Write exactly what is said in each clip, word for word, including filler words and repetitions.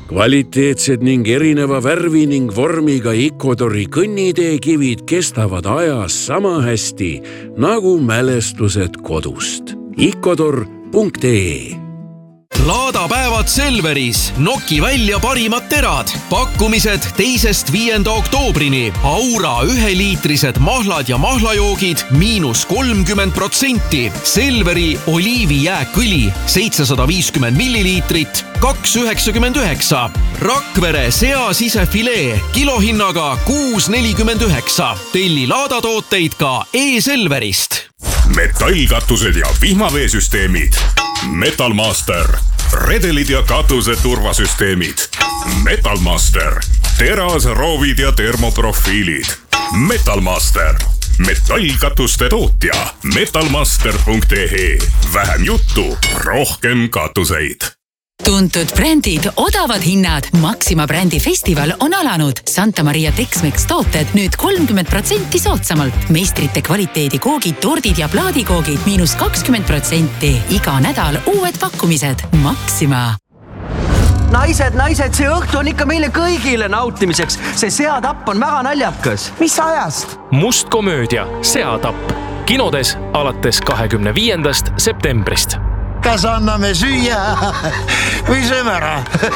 Kvaliteetsed ning erineva värvi ning vormiga Ecuadori kõnniteekivid kestavad ajas sama hästi nagu mälestused kodust. ecuador punkt ee Laadapäevad Selveris. Noki välja parimad terad. Pakkumised teisest viienda oktoobrini. Aura üheliitrised mahlad ja mahlajoogid miinus kolmkümmend protsenti. Selveri oliivijääkõli seitsesada viiskümmend milliliitrit, kaks üheksakümmend üheksa. Rakvere seasisefilee kilohinnaga kuus nelikümmend üheksa. Telli laadatooteid ka e-Selverist. Metallkatused ja vihmaveesüsteemid. Metalmaster. Redelid ja katuse turvasüsteemid. Metalmaster. Terasroovid ja termoprofiilid. Metalmaster. Metallkatuste tootja. metalmaster punkt ee Vähem juttu, rohkem katuseid. Tuntud brändid, odavad hinnad. Maxima brändi festival on alanud. Santa Maria Tex-Mex tooted nüüd kolmkümmend protsenti soodsamalt. Meistrite kvaliteedi koogid, tordid ja plaadikoogid miinus kakskümmend protsenti. Iga nädal uued pakkumised. Maxima. Naised, naised, see õhtu on ikka meile kõigile nautimiseks. See seatapp on väga naljakas. Mis ajast? Must komöödia, seatapp. Kinodes alates kahekümne viiendast septembrist. Kas anname süüa või sööme ära?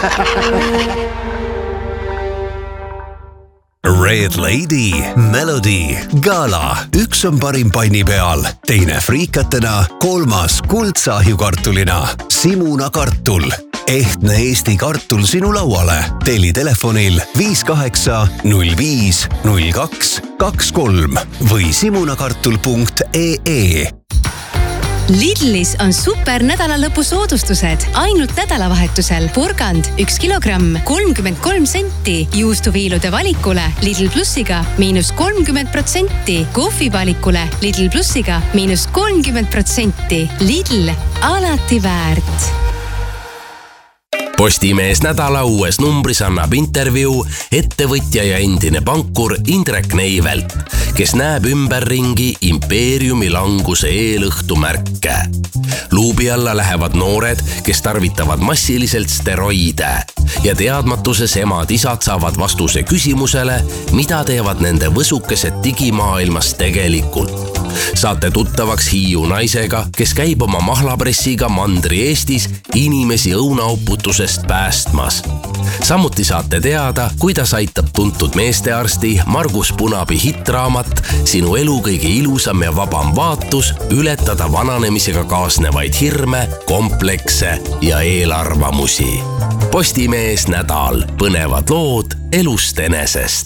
Red Lady, Melody, Gala. Üks on parim panni peal, teine friikatena, kolmas kuldsahjukartulina. Simuna kartul. Ehtne Eesti kartul sinu lauale. Telli telefonil viis kaheksa null viis null kaks kaks kolm või simunakartul punkt ee. Lidlis on super nädalalõpu soodustused. Ainult nädalavahetusel porgand üks kilogramm kolmkümmend kolm senti. Juustuviilude valikule Lidl Plussiga miinus kolmkümmend protsenti. Kohvi valikule Lidl Plussiga miinus kolmkümmend protsenti. Lidl, alati väärt. Postimees nädala uues numbris annab intervjuu ettevõtja ja endine pankur Indrek Neivelt, kes näeb ümberringi impeeriumi languse eelõhtu märke. Luubi alla lähevad noored, kes tarvitavad massiliselt steroide ja teadmatuses emad-isad saavad vastuse küsimusele, mida teevad nende võsukesed digimaailmas tegelikult. Saate tuttavaks Hiiu naisega, kes käib oma mahlapressiga mandri Eestis inimesi õunauputusest päästmas. Samuti saate teada, kuidas aitab tuntud meestearsti Margus Punabi hitraamat Sinu elu kõige ilusam ja vabam vaatus ületada vananemisega kaasnevaid hirme, komplekse ja eelarvamusi. Postimees nädal. Põnevad lood elust enesest.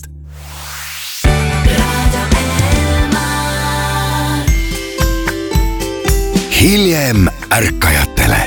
Hiljem ärkajatele.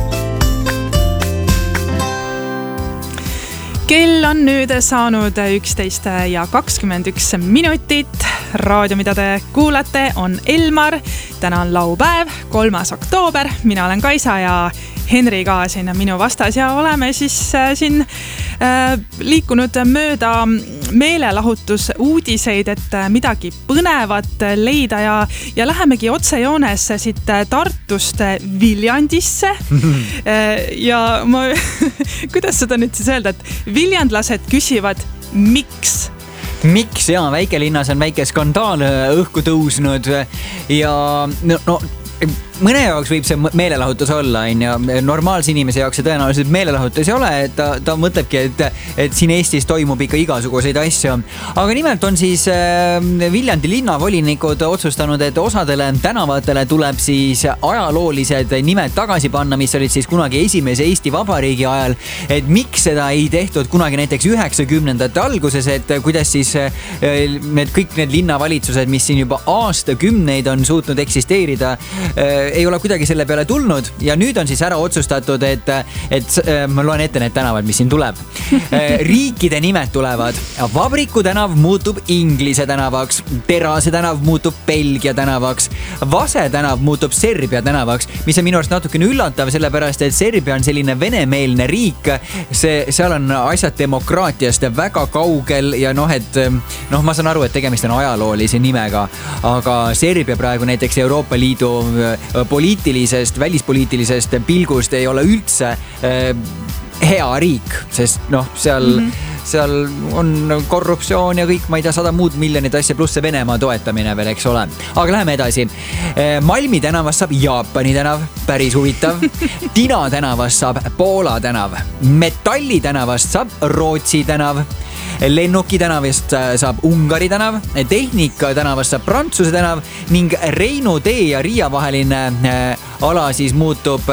Kell on nüüd saanud üksteist ja kakskümmend üks minutit. Raadio, mida te kuulate, on Elmar. Täna on laupäev, kolmas oktoober. Mina olen Kaisa ja Henri ka siin minu vastas ja oleme siis äh, siin äh, liikunud mööda meelelahutus uudiseid, et midagi põnevat leida ja, ja lähemegi otsejoones siit Tartust Viljandisse. Ja ma, kuidas seda nüüd siis öelda, et viljandlased küsivad, miks? Miks? Jaa, väikelinnas on väike skandaal õhku tõusnud ja no, no mõne jaoks võib see meelelahutus olla, ja normaalse inimese jaoks see tõenäoliselt meelelahutus ei ole, et ta, ta mõtlebki, et, et siin Eestis toimub ikka igasuguseid asju. Aga nimelt on siis äh, Viljandi linnavolinikud otsustanud, et osadele tänavatele tuleb siis ajaloolised nimed tagasi panna, mis olid siis kunagi esimese Eesti Vabariigi ajal, et miks seda ei tehtud kunagi näiteks üheksakümnendate alguses, et kuidas siis äh, need, kõik need linnavalitsused, mis siin juba aastakümneid on suutnud eksisteerida, ei ole kuidagi selle peale tulnud ja nüüd on siis ära otsustatud, et, et ma loen ette need tänavad, mis siin tuleb. Riikide nimed tulevad. Vabriku tänav muutub Inglise tänavaks, Terase tänav muutub Belgia tänavaks, Vase tänav muutub Serbia tänavaks, mis on minu arust natukene üllatav, sellepärast, et Serbia on selline venemeelne riik. See, seal on asjad demokraatiast väga kaugel ja noh, et noh, ma saan aru, et tegemist on ajaloolise nimega, aga Serbia praegu näiteks Euroopa Liidu poliitilisest, välispoliitilisest pilgust ei ole üldse äh, hea riik, sest noh, seal mm-hmm. seal on korruptsioon ja kõik, ma ei tea, sada muud miljonit asja, pluss see Venemaa toetamine veel, eks ole. Aga läheme edasi. Malmi tänavast saab Jaapani tänav, päris huvitav. Tina tänavast saab Poola tänav. Metalli tänavast saab Rootsi tänav. Lennuki tänavast saab Ungari tänav. Tehnika tänavast saab Prantsuse tänav ning Reinu tee ja Riia vaheline ala siis muutub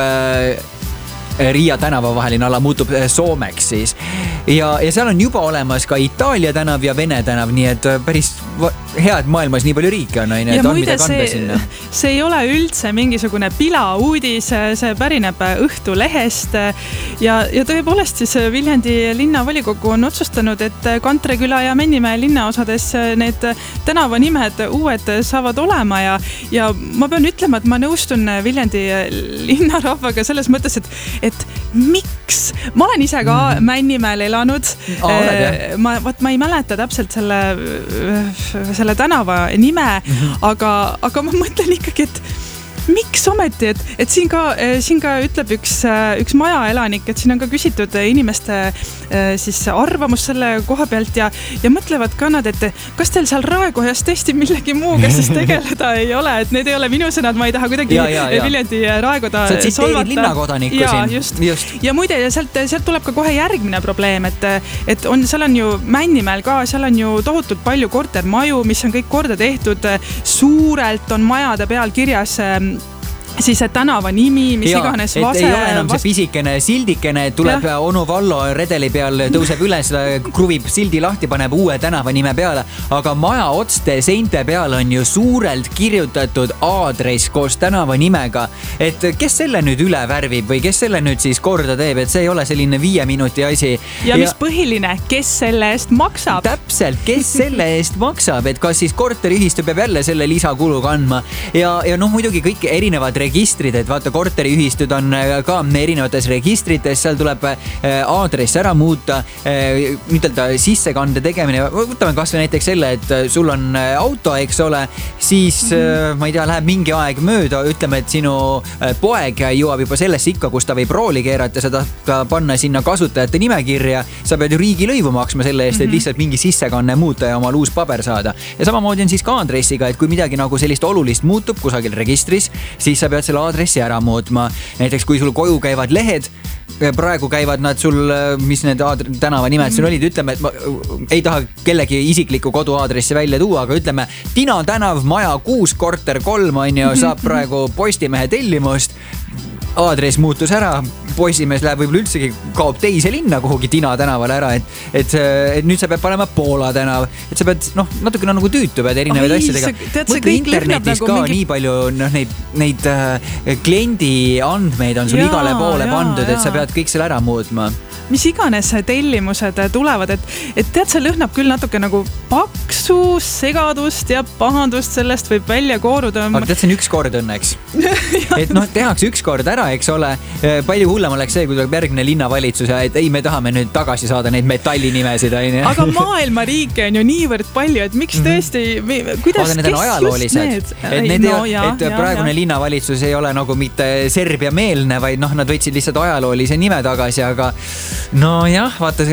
Riia tänava vaheline ala muutub Soomeks siis. Ja, ja seal on juba olemas ka Itaalia tänav ja Vene tänav, nii et päris hea, et maailmas nii palju riike on. Ja muide, see, see ei ole üldse mingisugune pila uudis, see pärineb Õhtulehest ja, ja tõepoolest siis Viljandi linnavolikogu on otsustanud, et Kantreküla ja Männimäe linnaosades need tänavanimed uued saavad olema ja, ja ma pean ütlema, et ma nõustun Viljandi linnarahvaga selles mõttes, et et miks? Ma olen ise ka mm. Männimäel elanud. Oh, ma, võt, ma ei mäleta täpselt selle, selle tänava nime, mm-hmm. aga, aga ma mõtlen ikkagi, et miks ometi, et, et siin, ka, siin ka ütleb üks, üks majaelanik, et siin on ka küsitud inimeste siis arvamus selle koha pealt ja, ja mõtlevad ka nad, et kas teil seal Raekojas tõesti millegi muuga siis tegeleda ei ole, et need ei ole minu sõnad, ma ei taha kuidagi ja, ja, ja. Viljandi Raekoda solvata. Sa tsiteerid linnakodanikku ja, siin. Just. Just. Ja muide, sealt, sealt tuleb ka kohe järgmine probleem, et, et on, seal on ju Männimäel ka, seal on ju tohutult palju kortermaju, mis on kõik korda tehtud, suurelt on majade peal kirjas siis see tänava nimi, mis ja, iganes vase. Ei ole enam see pisikene sildikene, tuleb ja. Onu Vallo redeli peal, tõuseb üles, kruvib sildi lahti, paneb uue tänava nime peale, aga maja otste seinte peal on ju suurelt kirjutatud aadress koos tänava nimega, et kes selle nüüd üle värvib või kes selle nüüd siis korda teeb, et see ei ole selline viie minuti asi. Ja, ja mis põhiline, kes selle eest maksab? Täpselt, kes selle eest maksab, et kas siis korteriühistu peab jälle selle lisakulu kandma ja, ja noh, muidugi kõik erinevad registrid, et vaata, korteriühistud on ka erinevates registrites, seal tuleb aadress ära muuta, ütelda sissekande tegemine, võtame kas või näiteks selle, et sul on auto, eks ole, siis mm-hmm. ma ei tea, läheb mingi aeg mööda, ütleme, et sinu poeg jõuab juba sellesse ikka, kus ta võib rooli keerata, seda panna sinna kasutajate nimekirja, sa pead ju riigilõivu maksma selle eest, mm-hmm. et lihtsalt mingi sissekanne muuta ja omal uus paber saada. Ja samamoodi on siis ka aadressiga, et kui midagi nagu sellist olulist muutub kusagil registris, siis sa pead selle aadressi ära muutma. Näiteks kui sul koju käivad lehed, praegu käivad nad sul, mis need aadre, tänava nimed sul olid, ütleme, et ma ei taha kellegi isiklikku koduaadressi välja tuua, aga ütleme, Tina tänav, maja kuus, korter kolm on ju, saab praegu Postimehe tellimust, aadress muutus ära, Postimees läheb võib-olla üldsegi kaob teise linna kuhugi Tina tänavale ära, et, et, et nüüd sa pead panema Poola tänav, et sa pead, noh, natukene nagu tüütu pead erinevaid Ai, asjadega. Mõtle internetis nagu ka mingi... nii palju noh, neid, neid äh, kliendi andmeid on sul jaa, igale poole jaa, pandud, jaa. Et sa pead kõik selle ära muutma. Mis iganes tellimused tulevad, et, et tead, see lõhnab küll natuke nagu paksu segadust ja pahandust, sellest võib välja kooruda. Aga tead, see on üks kord õnneks. Et noh, tehakse üks kord ära, eks ole. Palju hullem oleks see, kui tuleb järgmine linnavalitsus ja et ei, me tahame nüüd tagasi saada neid metalinimesid. Aga maailma riike on ju niivõrd palju, et miks tõesti, kuidas, aga need on ajaloolised. Et, need no, ei, ja, et ja, praegune ja. Linnavalitsus ei ole nagu mitte Serbia meelne, vaid noh, nad võtsid lihtsalt ajaloolise nime tagasi, aga no jah, vaata,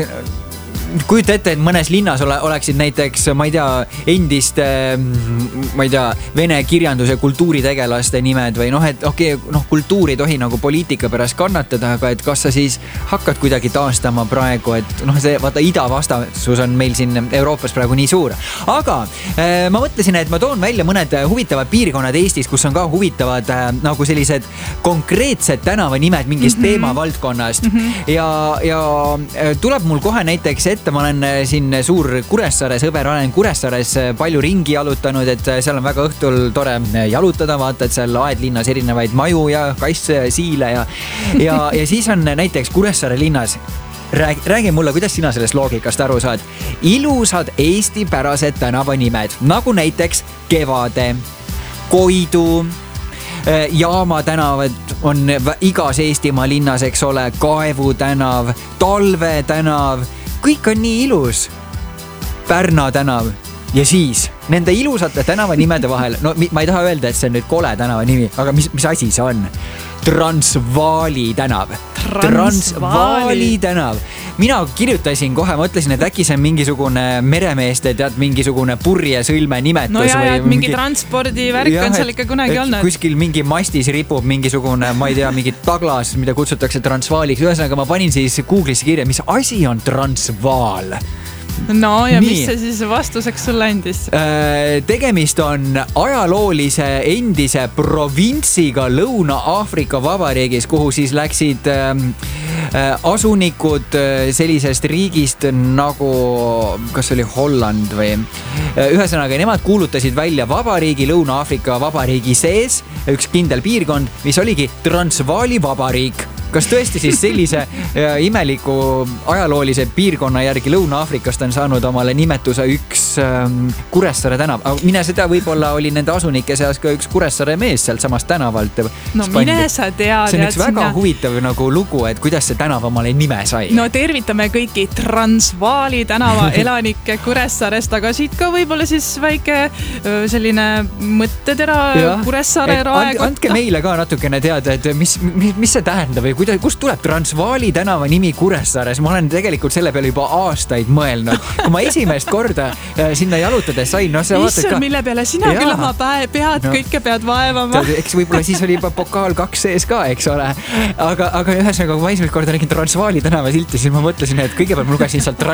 kujuta ette, et mõnes linnas ole, oleksid näiteks, ma ei tea, endiste, ma ei tea, vene kirjanduse kultuuritegelaste nimed või noh, et okei, okay, noh, kultuur ei tohi nagu poliitika pärast kannatada, aga et kas sa siis hakkad kuidagi taastama praegu, et noh, see vaata idavastastus on meil siin Euroopas praegu nii suur. Aga äh, ma mõtlesin, et ma toon välja mõned huvitavad piirkonnad Eestis, kus on ka huvitavad äh, nagu sellised konkreetsed tänavanimed mingist mm-hmm. teemavaldkonnast mm-hmm. ja, ja äh, tuleb mul kohe näiteks ette, ma olen siin suur Kuressaare sõber, olen Kuressaares palju ringi jalutanud, et seal on väga õhtul tore jalutada, vaata, et seal Aedlinnas erinevaid maju ja kasse ja siile ja, ja, ja siis on näiteks Kuressaare linnas. Räägi, räägi mulle, kuidas sina sellest loogikast aru saad. Ilusad eestipärased tänavanimed, nagu näiteks Kevade, Koidu, Jaama tänavad on igas Eestimaa linnas, eks ole, Kaevu tänav, Talve tänav, kõik on nii ilus. Pärna tänav ja siis nende ilusate tänavanimede vahel, no ma ei taha öelda, et see on nüüd kole tänavanimi, aga mis, mis asi see on? Transvaali tänav. Transvaali tänav. Mina kirjutasin kohe, mõtlesin, et äkki see on mingisugune meremeeste, tead, mingisugune purje sõlme nimetus. No ja, või ja mingi, mingi transpordivärk ja, on seal ikka kunagi olnud. Kuskil mingi mastis ripub mingisugune, ma ei tea, mingi taglas, mida kutsutakse Transvaaliks. Ühesõnaga ma panin siis Google'isse kirja, mis asi on Transvaal. No ja Nii. mis see siis vastuseks sulle andis? Tegemist on ajaloolise endise provintsiga Lõuna-Aafrika Vabariigis, kuhu siis läksid asunikud sellisest riigist nagu, kas oli Holland või? Ühesõnaga, nemad kuulutasid välja vabariigi Lõuna-Aafrika Vabariigi sees, üks kindel piirkond, mis oligi Transvaali Vabariik. Kas tõesti siis sellise imeliku ajaloolise piirkonna järgi Lõuna-Aafrikast on saanud omale nimetuse üks ähm, Kuressaare tänav? Mine seda võib-olla oli nende asunike seas ka üks Kuressaare mees sealt samast tänavalt. No mine sa tead. See on üks väga sinna... huvitav nagu lugu, et kuidas see tänav omale nime sai. No tervitame kõiki Transvaali tänava elanikke Kuressaarest, aga siit ka võib-olla siis väike selline mõttetera Kuressaare rae kotta. Andke meile ka natukene teada, et mis, mis, mis see tähendab või kust tuleb Transvaali tänava nimi Kuressaares? Ma olen tegelikult selle peale juba aastaid mõelnud. Kui ma esimest korda sinna jalutades sain, no sa vaatad ka... mille peale sina küll oma pead no. kõike pead vaevama. Eks võib-olla siis oli juba pokaal kaks sees ka, eks ole. Aga, aga ühesõnaga, kui ma esimest korda nägin Transvaali tänava silti, siis ma mõtlesin, et kõigepealt ma lugesin sealt